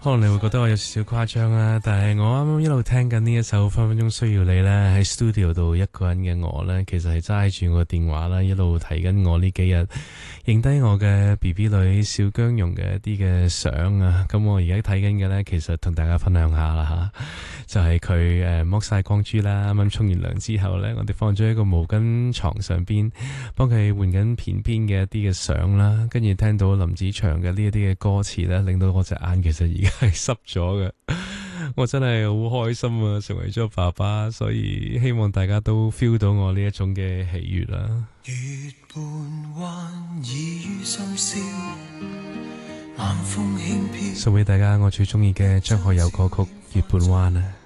可能你會覺得我有少少誇張啦，但係我啱啱一路聽緊呢一首分分鐘需要你咧，喺 studio 度一個人嘅我咧，其實係揸住我嘅電話啦，一路睇緊我呢幾日影低我嘅 BB 女小薑蓉嘅一啲嘅相啊。咁我而家睇緊嘅咧，其實同大家分享下啦吓，就係佢剝晒光珠啦，啱啱沖完涼之後咧，我哋放咗喺個毛巾床上邊，幫佢換緊片片嘅一啲嘅相啦，跟住聽到林子祥嘅呢一啲嘅歌詞咧，令到我隻眼其實而家係濕咗嘅。我真係好開心啊，成為咗爸爸，所以希望大家都 feel 到我呢一種嘅喜悅啦。月半彎已於深宵，晚風輕飄，送俾大家我最中意嘅張學友歌曲《月半彎》啊。